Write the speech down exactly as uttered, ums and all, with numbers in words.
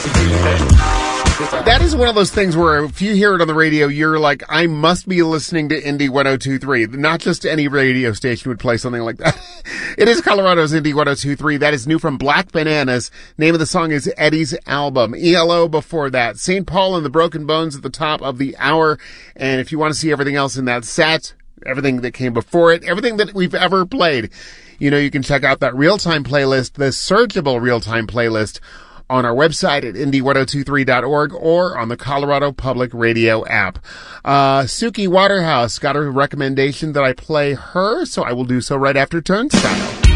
That is one of those things where if you hear it on the radio, you're like, I must be listening to Indie one oh two point three. Not just any radio station would play something like that. It is Colorado's Indie one oh two point three. That is new from Black Bananas. Name of the song is Eddie's Album. E L O before that. Saint Paul and the Broken Bones at the top of the hour. And if you want to see everything else in that set, everything that came before it, everything that we've ever played, you know, you can check out that real-time playlist, the searchable real-time playlist, on our website at indie ten twenty-three dot org or on the Colorado Public Radio app. Uh, Suki Waterhouse got a recommendation that I play her, so I will do so right after Turnstile.